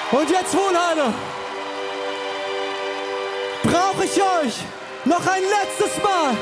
Und jetzt, Wohlheide, brauche ich euch noch ein letztes Mal.